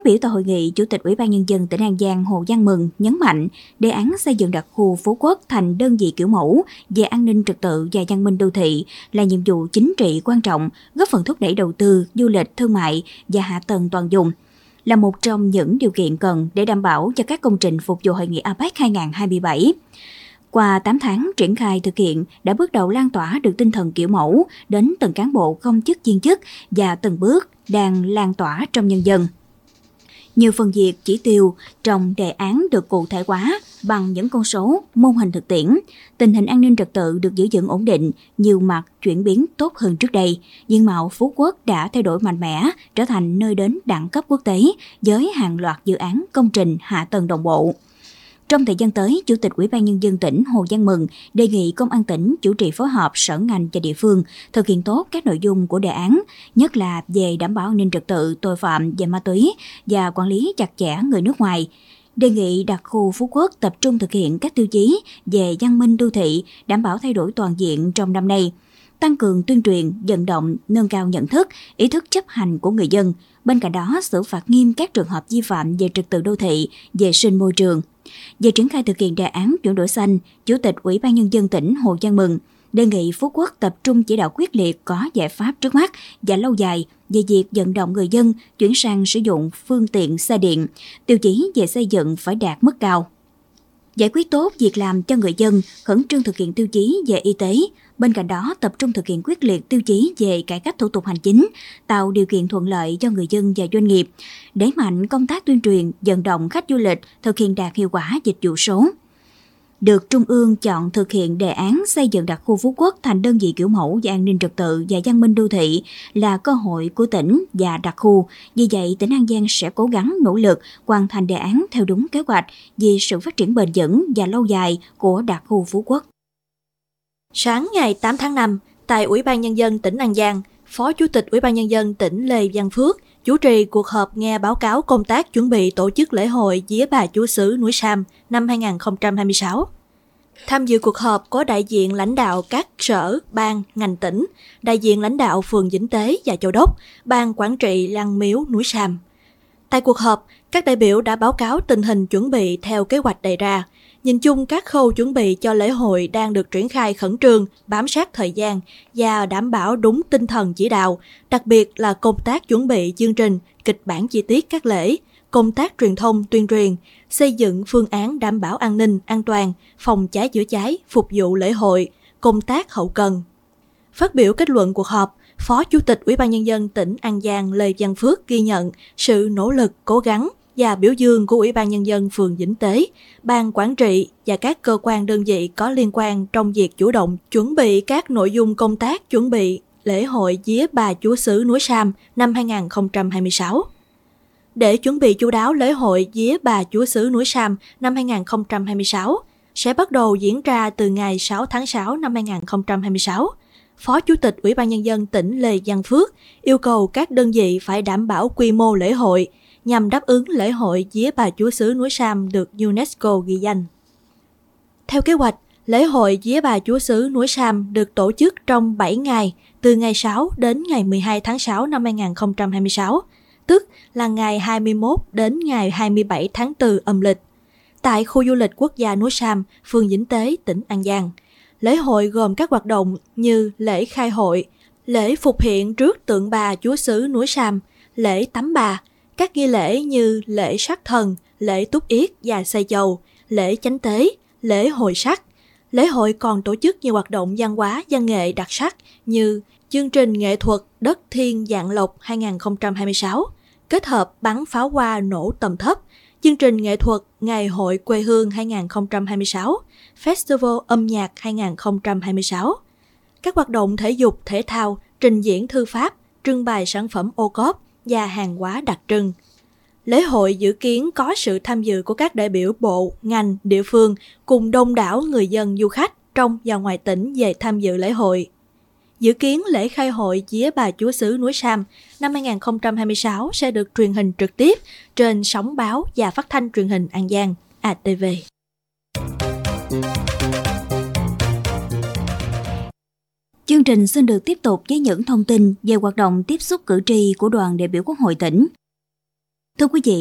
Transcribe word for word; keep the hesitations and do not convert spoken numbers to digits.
Biểu tại hội nghị, Chủ tịch Ủy ban Nhân dân tỉnh An Giang Hồ Văn Mừng nhấn mạnh đề án xây dựng đặc khu Phú Quốc thành đơn vị kiểu mẫu về an ninh trật tự và văn minh đô thị là nhiệm vụ chính trị quan trọng, góp phần thúc đẩy đầu tư, du lịch, thương mại và hạ tầng toàn vùng, là một trong những điều kiện cần để đảm bảo cho các công trình phục vụ hội nghị a pếch hai không hai bảy. Qua tám tháng triển khai thực hiện đã bước đầu lan tỏa được tinh thần kiểu mẫu đến từng cán bộ công chức viên chức và từng bước đang lan tỏa trong nhân dân. Nhiều phần việc chỉ tiêu trong đề án được cụ thể hóa bằng những con số, mô hình thực tiễn. Tình hình an ninh trật tự được giữ vững ổn định, nhiều mặt chuyển biến tốt hơn trước đây. Diện mạo Phú Quốc đã thay đổi mạnh mẽ, trở thành nơi đến đẳng cấp quốc tế với hàng loạt dự án công trình hạ tầng đồng bộ. Trong thời gian tới, Chủ tịch Ủy ban Nhân dân tỉnh Hồ Văn Mừng đề nghị Công an tỉnh chủ trì phối hợp sở ngành và địa phương thực hiện tốt các nội dung của đề án, nhất là về đảm bảo an ninh trật tự, tội phạm về ma túy và quản lý chặt chẽ người nước ngoài. Đề nghị đặc khu Phú Quốc tập trung thực hiện các tiêu chí về văn minh đô thị, đảm bảo thay đổi toàn diện trong năm nay, tăng cường tuyên truyền, vận động, nâng cao nhận thức, ý thức chấp hành của người dân. Bên cạnh đó, xử phạt nghiêm các trường hợp vi phạm về trật tự đô thị, vệ sinh môi trường. Về triển khai thực hiện đề án chuyển đổi xanh, Chủ tịch Ủy ban Nhân dân tỉnh Hồ Văn Mừng đề nghị Phú Quốc tập trung chỉ đạo quyết liệt có giải pháp trước mắt và lâu dài về việc vận động người dân chuyển sang sử dụng phương tiện xe điện, tiêu chí về xây dựng phải đạt mức cao. Giải quyết tốt việc làm cho người dân, khẩn trương thực hiện tiêu chí về y tế. Bên cạnh đó, tập trung thực hiện quyết liệt tiêu chí về cải cách thủ tục hành chính, tạo điều kiện thuận lợi cho người dân và doanh nghiệp, đẩy mạnh công tác tuyên truyền, vận động khách du lịch, thực hiện đạt hiệu quả dịch vụ số. Được Trung ương chọn thực hiện đề án xây dựng đặc khu Phú Quốc thành đơn vị kiểu mẫu về an ninh trật tự và văn minh đô thị là cơ hội của tỉnh và đặc khu. Vì vậy, tỉnh An Giang sẽ cố gắng nỗ lực hoàn thành đề án theo đúng kế hoạch vì sự phát triển bền vững và lâu dài của đặc khu Phú Quốc. Sáng ngày tám tháng năm, tại Ủy ban Nhân dân tỉnh An Giang, Phó Chủ tịch Ủy ban Nhân dân tỉnh Lê Văn Phước chủ trì cuộc họp nghe báo cáo công tác chuẩn bị tổ chức lễ hội Vía Bà Chúa Xứ Núi Sam năm hai không hai sáu. Tham dự cuộc họp có đại diện lãnh đạo các sở, ban, ngành tỉnh, đại diện lãnh đạo phường Vĩnh Tế và Châu Đốc, ban quản trị Lăng Miếu Núi Sam. Tại cuộc họp, các đại biểu đã báo cáo tình hình chuẩn bị theo kế hoạch đề ra. Nhìn chung, các khâu chuẩn bị cho lễ hội đang được triển khai khẩn trương, bám sát thời gian và đảm bảo đúng tinh thần chỉ đạo, đặc biệt là công tác chuẩn bị chương trình, kịch bản chi tiết các lễ, công tác truyền thông, tuyên truyền, xây dựng phương án đảm bảo an ninh, an toàn, phòng cháy chữa cháy, phục vụ lễ hội, công tác hậu cần. Phát biểu kết luận cuộc họp, Phó Chủ tịch Ủy ban Nhân dân tỉnh An Giang Lê Văn Phước ghi nhận sự nỗ lực, cố gắng và biểu dương của Ủy ban Nhân dân phường Vĩnh Tế, ban quản trị và các cơ quan đơn vị có liên quan trong việc chủ động chuẩn bị các nội dung công tác chuẩn bị lễ hội Vía Bà Chúa Xứ Núi Sam năm hai không hai sáu. Để chuẩn bị chu đáo lễ hội Vía Bà Chúa Xứ Núi Sam năm hai không hai sáu sẽ bắt đầu diễn ra từ ngày sáu tháng sáu năm hai không hai sáu. Phó Chủ tịch Ủy ban Nhân dân tỉnh Lê Văn Phước yêu cầu các đơn vị phải đảm bảo quy mô lễ hội nhằm đáp ứng lễ hội Vía Bà Chúa Xứ Núi Sam được UNESCO ghi danh. Theo kế hoạch, lễ hội Vía Bà Chúa Xứ Núi Sam được tổ chức trong bảy ngày, từ ngày sáu đến ngày mười hai tháng sáu năm hai không hai sáu, tức là ngày hai mươi mốt đến ngày hai mươi bảy tháng tư âm lịch, tại khu du lịch quốc gia núi Sam, phường Vĩnh Tế, tỉnh An Giang. Lễ hội gồm các hoạt động như lễ khai hội, lễ phục hiện trước tượng bà Chúa Xứ Núi Sam, lễ tắm bà, các nghi lễ như lễ sắc thần, lễ túc yết và xây chầu, lễ chánh tế, lễ hội sắc. Lễ hội còn tổ chức nhiều hoạt động văn hóa, văn nghệ đặc sắc như chương trình nghệ thuật Đất Thiên Vạn Lộc hai không hai sáu, kết hợp bắn pháo hoa nổ tầm thấp, chương trình nghệ thuật Ngày hội quê hương hai không hai sáu, Festival âm nhạc hai không hai sáu, các hoạt động thể dục, thể thao, trình diễn thư pháp, trưng bày sản phẩm ô cốp và hàng hóa đặc trưng. Lễ hội dự kiến có sự tham dự của các đại biểu bộ, ngành, địa phương cùng đông đảo người dân du khách trong và ngoài tỉnh về tham dự lễ hội. Dự kiến lễ khai hội Vía Bà Chúa Xứ Núi Sam năm hai không hai sáu sẽ được truyền hình trực tiếp trên sóng báo và phát thanh truyền hình An Giang, a tê vê. Chương trình xin được tiếp tục với những thông tin về hoạt động tiếp xúc cử tri của đoàn đại biểu Quốc hội tỉnh. Thưa quý vị,